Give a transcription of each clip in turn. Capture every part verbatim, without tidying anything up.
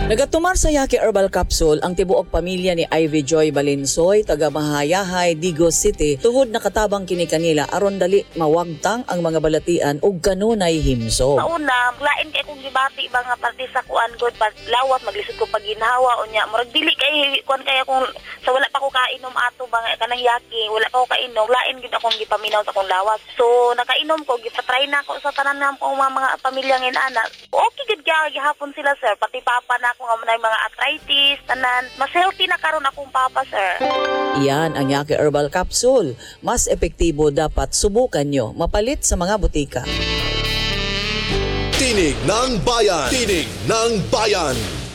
Nagatumar sa Yaki Herbal Capsule ang tibuok pamilya ni Ivy Joy Balinsoy, taga Mahayahay, Digos City, tungod nakatabang kini kanila aron dali mawagtang ang mga balatian ug kanunay himso. Sa una, lain kay kung gibati ba nga parte sa kuan good pas lawas maglisod ko pag ginhawa unya murag dili kay kuan kaya kung sa wala pa ko kainom ato ba nga kanang Yaki, wala pa ko kainom, lain gid akong gipaminaw sa akong lawas. So nakainom ko, gipatry na ko sa tanan ng mga, mga pamilya ngin ana. Okay gid kaya gihapon sila sir, pati papa na ako nga mga arthritis, tanan. Mas healthy na karon akong papa, sir. Iyan ang Yaki Herbal Capsule. Mas epektibo dapat subukan nyo. Mapalit sa mga butika. Tinig ng Bayan. Tinig ng Bayan.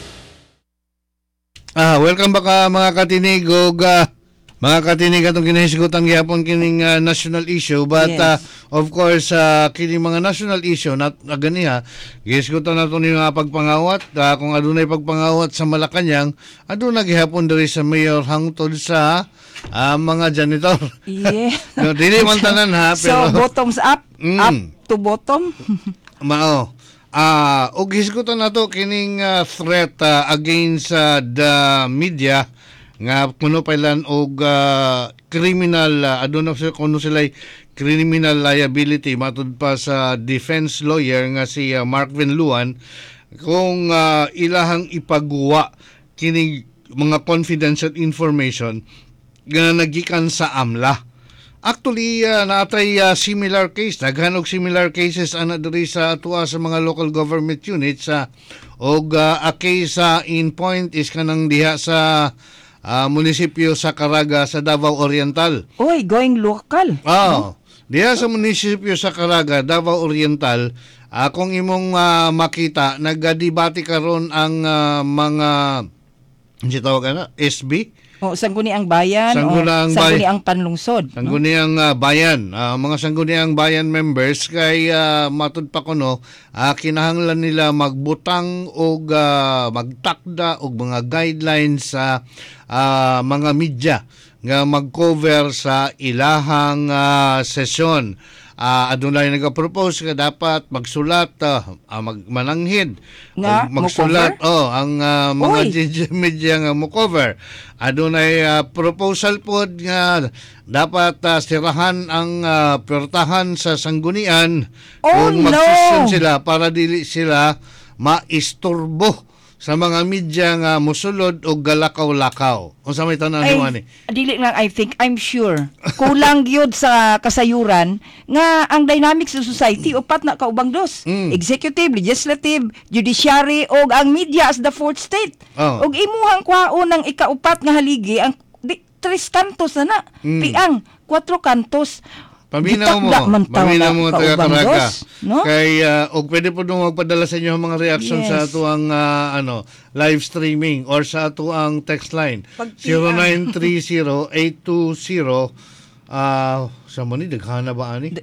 Ah, welcome back uh, mga katinig og uh, mga katinig atong kinahisgotang gyapon kining uh, national issue but yes. uh, of course uh, kining mga national issue nat uh, ganiha gihisgotan nato ni mga pagpangawat uh, kung adunay pagpangawat sa Malacañang aduna gihapon diri sa mayor hangtod sa uh, mga janitor. Yeah. No, dili man tanan ha pero so bottoms up, mm, up to bottom. Mao. Ah, uh, og hisgotan nato kining uh, threat uh, against uh, the media nga kuno pailan og uh, criminal uh, aduna sa kuno sila criminal liability matud pa sa defense lawyer nga si uh, Mark Venluan kung uh, ilahang ipagwa kining mga confidential information nga nagikan sa AMLA. Actually, uh, naatay uh, similar case, naghanog similar cases ana diri sa atua sa mga local government units uh, og uh, a case uh, in point is kanang diha sa uh, munisipyo sa Caraga sa Davao Oriental. Oy, going local. Oh, diha sa munisipyo sa Caraga, Davao Oriental, uh, kung imong uh, makita, nagdebate karon ang uh, mga ano tawag ana, S B? O sangguniang bayan Sangguniang o sangguniang panlungsod. Sangguniang no? uh, bayan. Uh, mga sangguniang bayan members kay uh, matud pa kuno uh, kinahanglan nila magbutang og uh, magtakda og mga guidelines sa uh, mga media nga mag-cover sa ilahang uh, sesyon. Uh, adunay nagapropose nga dapat magsulat uh, uh, magmananghid nga magsulat oh ang uh, mga media nga mo cover adunay uh, proposal pod nga dapat uh, sirahan ang uh, pertahan sa sanggunian oh, kung magsisyon no. sila para dili sila maisturbo sa mga media nga musulod og galakaw-lakaw. Unsa may tanan ni ani? Dili lang I think I'm sure. Kulang gyud sa kasayuran nga ang dynamics sa society upat na kaubang dos. Mm. Executive, legislative, judiciary og ang media as the fourth state. Oh. Og imuhang kwaon ng ikaupat nga haligi ang di, tres kantos na na. Mm. Piang kwatro kantos. Paminaw mo, paminaw mo taga Caraga. No? Kay uh, og pwede po nung magpadala sa inyo ang mga reaction yes. sa atuang uh, ano, live streaming or sa atuang text line zero nine three zero eight two zero uh, sa mo ni daghana ba ani?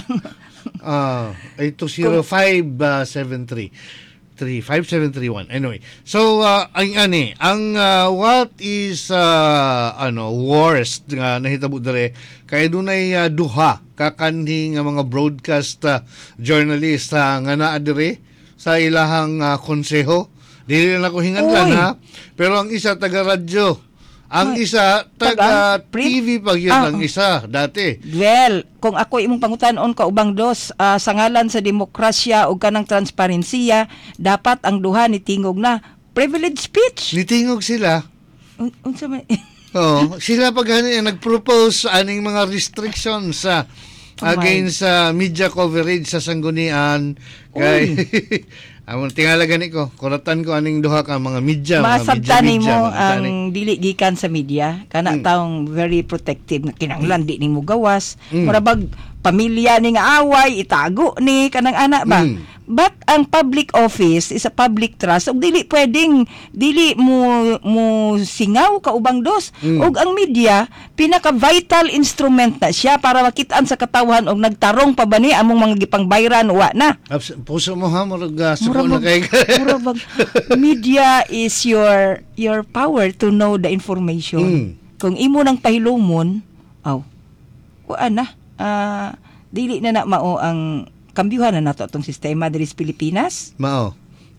uh, eight two zero five seven three three five seven three one. Anyway, so uh, ang ani ang uh, what is uh, ano worst nga nahitabo dere kay dunay uh, duha kakanhi nga mga broadcast uh, journalist uh, nga naa dere sa ilahang uh, konseho. Dili na ko hinganlan ha, pero ang isa taga radyo. Ang isa, taga T V pag yun ah, ang isa, dati. Well, kung ako imong pangutanon ka ubang dos, uh, sa ngalan sa demokrasya o kanang transparensiya, dapat ang duha ni tingog na privilege speech. Nitingog sila. Un unsa man? Oh, sila pag hani nag-propose aning mga restrictions sa uh, against sa uh, media coverage sa sanggunian kay amon tingala gani ko kuratan ko aning duha ka mga media masabtan nimo ang dili gikan sa media kana mm. taong very protective nga kinahanglan di nimo gawas mm. murabag pamilya ni nga away itago ni kanang anak ba mm. but ang public office is a public trust ug dili pwedeng dili mo mo singaw ka ubang dos mm. ug ang media pinaka vital instrument na siya para makitaan sa katawhan og nagtarong pa ba ni among mga gipangbayran wa na puso mo ha murag uh, suko na kay murag media is your your power to know the information mm. kung imo nang pahilumon aw wa na uh, dili na na mao ang kambyuhan na nato atong sistema diri sa Pilipinas. Mao.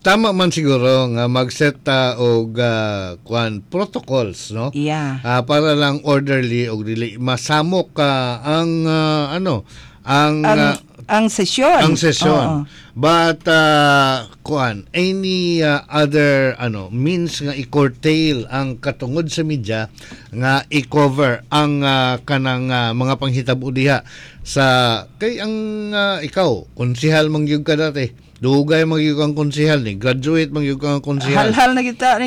tama man siguro nga mag-set ta og uh, kuan protocols, no? Yeah. Ah, para lang orderly og dili masamok ka ang ah, ano ang Ang ah, ang sesyon. ang sesyon. Oo. But uh, kuan any uh, other ano means nga i-curtail ang katungod sa media nga i-cover ang uh, kanang uh, mga panghitabo diha sa kay ang uh, ikaw konsehal mangyud ka dati. Dugay mangyud kang konsehal ni graduate mangyud kang konsehal. Hal-hal na kita.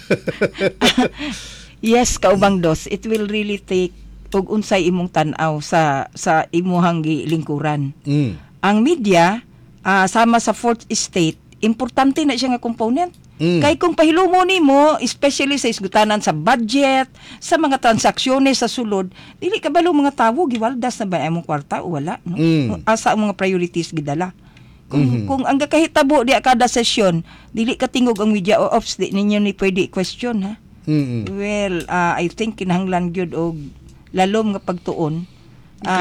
Yes, kaubang dos. It will really take ug unsay imong tan-aw sa sa imuhang gilingkuran. Mm. Ang media ah, sama sa fourth estate, importante na siya nga component. Mm. Kay kung pahilumo nimo, especially sa isgutanan sa budget, sa mga transaksyones sa sulod, dili kabalo mga tawo giwaldas na ba imong kwarta o wala, no? Mm. Asa ang mga priorities gidala. Kung, Mhm. kung ang kakahitabo di kada sesyon, dili katingog ang media o ops di ninyo ni pwede i-question ha. Mm. Well, ah, I think kinahanglan gyud og lalom nga pagtuon